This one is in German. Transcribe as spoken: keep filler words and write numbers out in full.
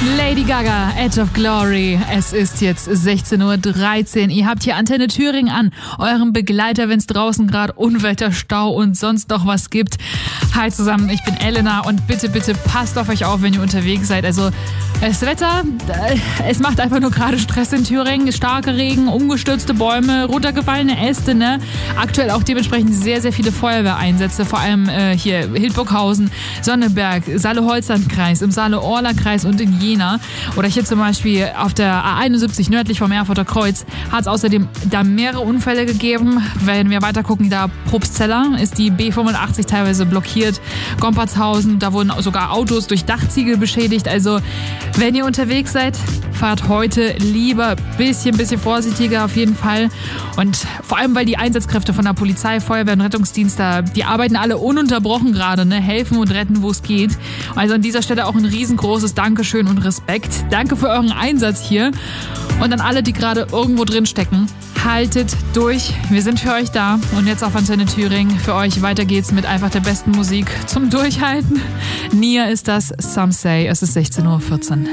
Lady Gaga, Edge of Glory. Es ist jetzt sechzehn Uhr dreizehn. Ihr habt hier Antenne Thüringen an, eurem Begleiter, wenn es draußen gerade Unwetter, Stau und sonst noch was gibt. Hi zusammen, ich bin Elena und bitte, bitte passt auf euch auf, wenn ihr unterwegs seid. Also das Wetter, es macht einfach nur gerade Stress in Thüringen. Starker Regen, umgestürzte Bäume, runtergefallene Äste, ne? Aktuell auch dementsprechend sehr, sehr viele Feuerwehreinsätze, vor allem äh, hier Hildburghausen, Sonneberg, Saale-Holzland-Kreis, im Saale-Orla-Kreis und in Jena. Oder hier zum Beispiel auf der A einundsiebzig nördlich vom Erfurter Kreuz hat es außerdem da mehrere Unfälle gegeben. Wenn wir weiter gucken, da Probstzeller ist die B fünfundachtzig teilweise blockiert. Gompertshausen, da wurden sogar Autos durch Dachziegel beschädigt. Also wenn ihr unterwegs seid, fahrt heute lieber bisschen, bisschen vorsichtiger auf jeden Fall. Und vor allem, weil die Einsatzkräfte von der Polizei, Feuerwehr und Rettungsdienst da, die arbeiten alle ununterbrochen gerade, ne? Helfen und retten, wo es geht. Also an dieser Stelle auch ein riesengroßes Dankeschön und Respekt. Danke für euren Einsatz hier. Und an alle, die gerade irgendwo drin stecken, haltet durch. Wir sind für euch da. Und jetzt auf Antenne Thüringen. Für euch weiter geht's mit einfach der besten Musik zum Durchhalten. Nia ist das, Some Say. Es ist sechzehn Uhr vierzehn.